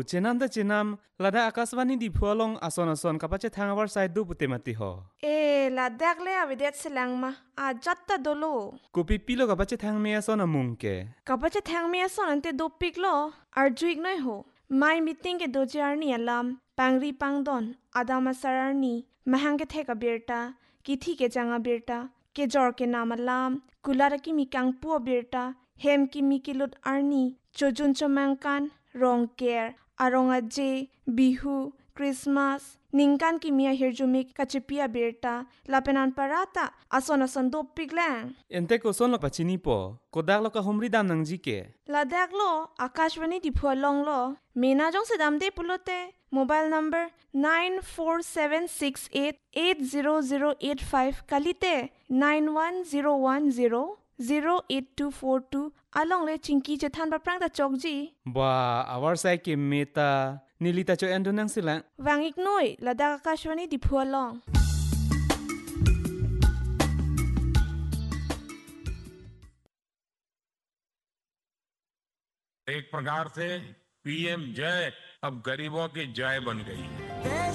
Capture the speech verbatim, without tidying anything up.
เจนัมตะเจนัมลาดาอากาศวานีดิพัวลงอสอนอสอนกับปะเจทางอวาร์ไซดูปุเตมติหอเอลาดักเลยอวิเดตสลังมาอาจัตตะโดโลกูปิปิโลกับปะเจทางเมียสอนมุงเกกับปะเจทางเมียสอนอันเตดูปิกโลอาร์จุอีกน้อยโหไม่มีติงเกโดจาร์นีอลามปังรีปังดอนอาดามาสารานีมหังเกเทกเบียร์ตากิธีเกจังเบียร์ตาเกจอร์เกนามลามกุลาระกิมีกังปัวเบียร์ตาเฮมกิมีกิลุดอาร์นีโจจุนจมังกันรองเกร์อารองอเจบิฮูคริสต์มาสนิงกันกิมีอาฮิร์จูมิกกัจปิอาเบียร์ตาลาเปนันปาราตาอาสอนอสอนดูปิกแลงเอ็นเตโกซอนลกปะชินีปอโกดักลกะฮมริดามนังจิเกลาดักโลอากาศวานีดิพัวลงโลมีนาจงสดามเดปุโลเตMobile number nine four seven six eight eight zero zero eight five kalite nine one zero one zero zero eight two four two along le chinki che than ba prang ta chokji ba awar sai ke meta nilita cho endo nang sila wangik noi lada akashwani di phualong एक प्रकार से पीएम जय अब गरीबों की जय बन गई है।